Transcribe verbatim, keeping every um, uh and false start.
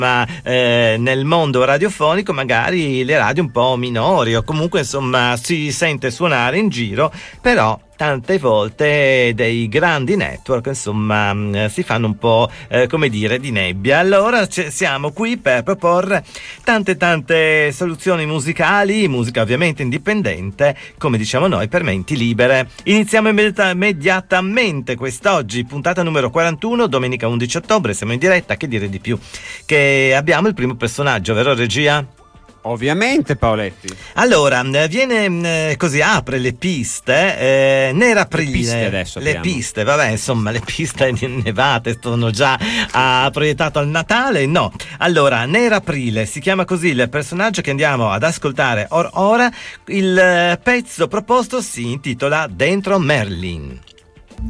ma eh, nel mondo radiofonico magari le radio un po' minori o comunque insomma si sente suonare in giro, però tante volte dei grandi network insomma mh, si fanno un po' eh, come dire di nebbia. Allora c- siamo qui per proporre tante tante soluzioni musicali, musica ovviamente indipendente, come diciamo noi, per menti libere. Iniziamo immediata- immediatamente quest'oggi, puntata numero quarantuno, domenica undici ottobre, siamo in diretta, che dire di più, che abbiamo il primo personaggio, vero regia? Ovviamente, Paoletti. Allora, viene così, apre le piste, eh, Nera Aprile. Le piste adesso Le apriamo. piste, vabbè, insomma, le piste nevate sono già ha proiettato al Natale, no. Allora, Nera Aprile, si chiama così il personaggio che andiamo ad ascoltare or ora. Il pezzo proposto si intitola Dentro Merlin.